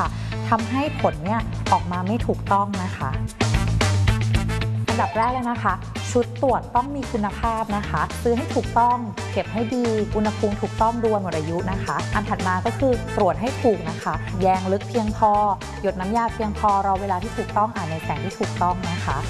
ค่ะทำให้ผลเนี่ยออกมาไม่ถูกต้องนะคะอันดับแรกเลยนะคะชุดตรวจต้องมีคุณภาพนะคะซื้อให้ถูกต้องเก็บให้ดีอุณหภูมิถูกต้องดูวันหมดอายุนะคะอันถัดมาก็คือตรวจให้ถูกนะคะแยงลึกเพียงพอหยดน้ำยาเพียงพอรอเวลาที่ถูกต้องในแสงที่ถูกต้องนะคะ